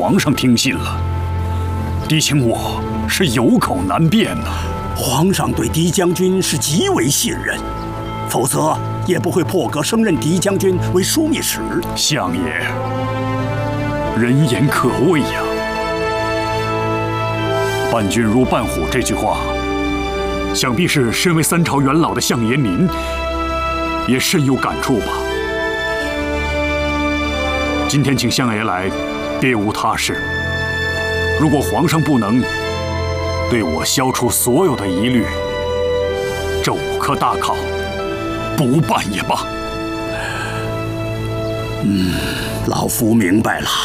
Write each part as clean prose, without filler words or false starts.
皇上听信了，狄青我是有口难辩呐。 皇上对狄将军是极为信任，否则也不会破格升任狄将军为枢密使。 相爷，人言可畏呀。伴君如伴虎这句话，想必是身为3朝元老的相爷您也深有感触吧。今天请相爷来，别无他事。如果皇上不能对我消除所有的疑虑，这5科大考不办也罢。 老夫明白了。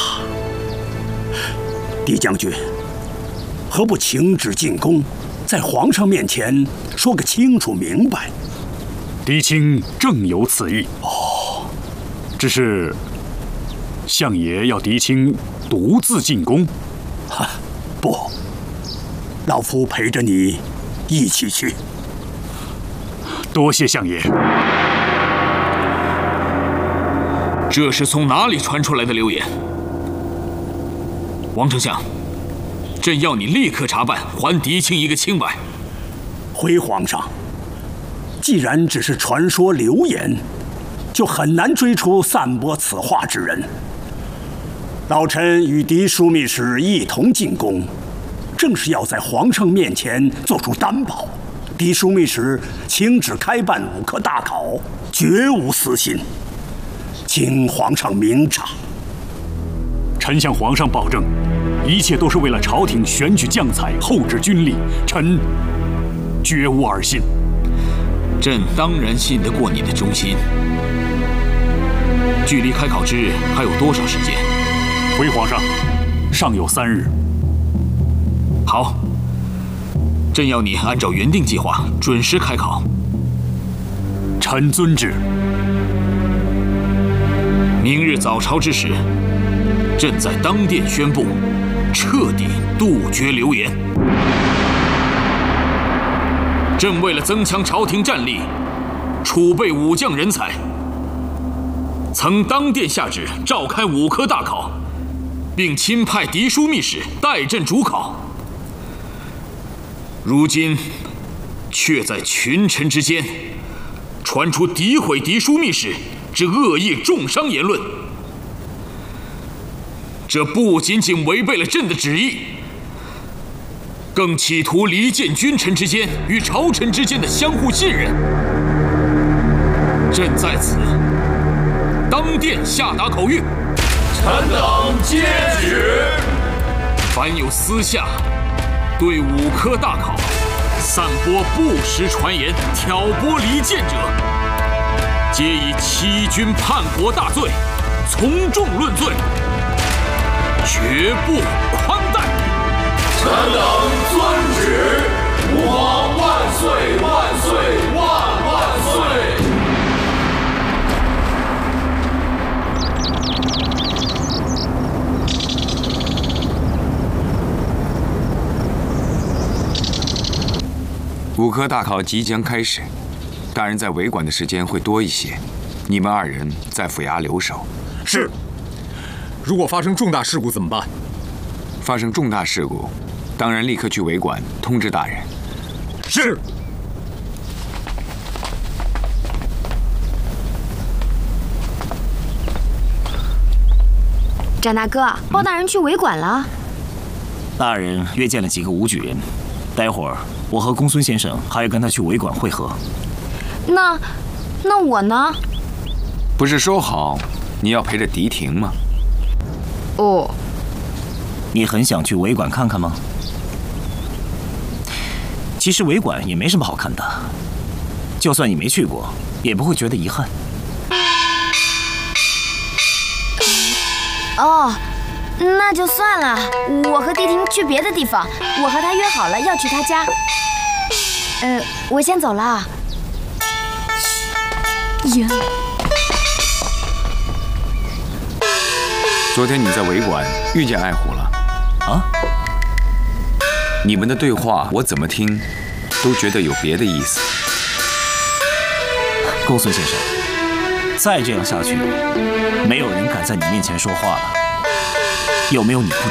狄将军，何不请旨进宫，在皇上面前说个清楚明白？ 狄青正有此意。只是相爷要狄青独自进宫。 不，老夫陪着你一起去。 多谢相爷。 这是从哪里传出来的流言？王丞相，朕要你立刻查办，还狄青一个清白。 回皇上，既然只是传说流言，就很难追出散播此话之人。老臣与狄枢密使一同进宫，正是要在皇上面前做出担保。狄枢密使请旨开办5科大考，绝无私心，请皇上明察。 臣向皇上保证，一切都是为了朝廷选举将才，厚植军力，臣绝无二心。 朕当然信得过你的忠心。距离开考之日还有多少时间？ 回皇上，尚有3日。 好，朕要你按照原定计划准时开考。 臣遵旨。 明日早朝之时，朕在当殿宣布，彻底杜绝流言。朕为了增强朝廷战力，储备武将人才，曾当殿下旨召开5科大考，并亲派狄枢密使代朕主考。如今，却在群臣之间传出诋毁狄枢密使之恶意重伤言论，这不仅仅违背了朕的旨意，更企图离间君臣之间与朝臣之间的相互信任。朕在此当殿下达口谕： 臣等接旨。 凡有私下对5科大考散播不实传言、挑拨离间者，皆以欺君叛国大罪从重论罪，绝不宽待。 臣等遵旨。吾皇万岁万岁万万岁！ 5科大考即将开始，大人在维管的时间会多一些，你们2人在府衙留守。 是。如果发生重大事故怎么办？ 发生重大事故，当然立刻去维管通知大人。 是。 展大哥，包大人去维管了。 大人约见了几个武举人，待会儿我和公孙先生还要跟他去维管会合。 那我呢？ 不是说好你要陪着狄廷吗？ 哦。 你很想去维管看看吗？其实维管也没什么好看的，就算你没去过，也不会觉得遗憾。 哦，那就算了。我和迪婷去别的地方，我和他约好了要去他家。我先走了。呀， 昨天你在维管遇见爱虎了？ 啊？ 你们的对话我怎么听都觉得有别的意思。 公孙先生，再这样下去，没有人敢在你面前说话了。有没有你不